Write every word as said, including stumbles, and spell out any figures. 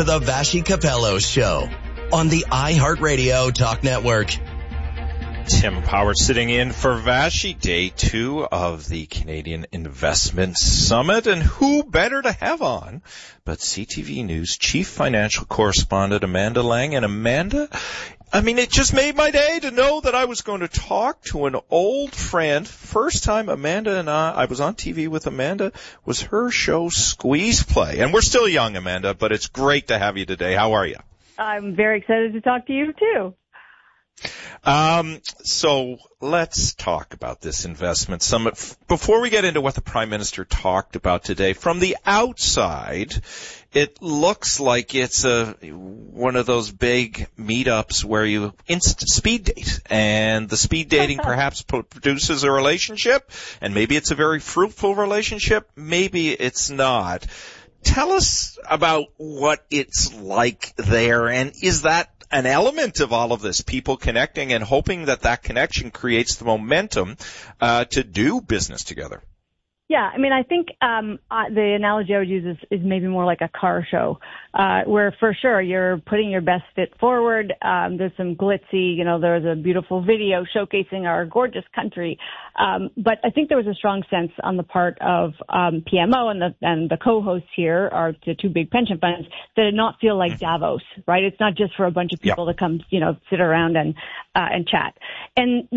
to the Vassy Capello Show on the iHeartRadio Talk Network. Tim Power sitting in for Vassy, day two of the Canadian Investment Summit. And who better to have on but C T V News chief financial correspondent Amanda Lang. And Amanda, I mean, it just made my day to know that I was going to talk to an old friend. First time Amanda and I, I was on T V with Amanda, was her show Squeeze Play. And we're still young, Amanda, but it's great to have you today. How are you? I'm very excited to talk to you, too. Um, so let's talk about this investment summit. Before we get into what the Prime Minister talked about today, from the outside, it looks like it's a one of those big meetups where you instant speed date, and the speed dating perhaps produces a relationship, and maybe it's a very fruitful relationship, maybe it's not. Tell us about what it's like there, and is that an element of all of this, people connecting and hoping that that connection creates the momentum uh, to do business together? Yeah, I mean, I think um, uh, the analogy I would use is, is maybe more like a car show, uh, where for sure you're putting your best fit forward. Um, there's some glitzy, you know, there's a beautiful video showcasing our gorgeous country. Um, but I think there was a strong sense on the part of um, P M O and the and the co-hosts here, are the two big pension funds, that did not feel like Davos, right? It's not just for a bunch of people yep. to come, you know, sit around and uh, and chat. And